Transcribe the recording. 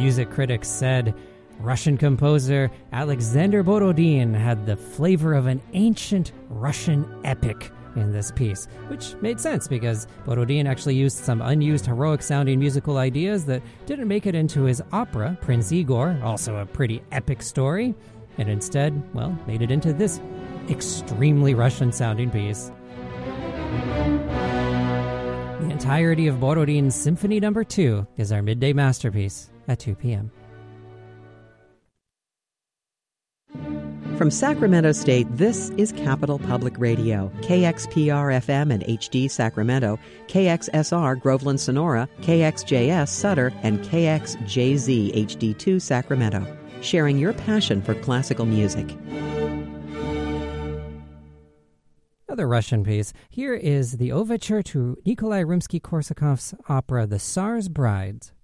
Music critics said Russian composer Alexander Borodin had the flavor of an ancient Russian epic in this piece, which made sense because Borodin actually used some unused heroic-sounding musical ideas that didn't make it into his opera, Prince Igor, also a pretty epic story, and instead, well, made it into this extremely Russian-sounding piece. The entirety of Borodin's Symphony No. 2 is our midday masterpiece at 2 p.m. From Sacramento State, this is Capital Public Radio, KXPR-FM and HD Sacramento, KXSR Groveland Sonora, KXJS Sutter, and KXJZ HD2 Sacramento, sharing your passion for classical music. Another Russian piece. Here is the overture to Nikolai Rimsky-Korsakov's opera The Tsar's Brides.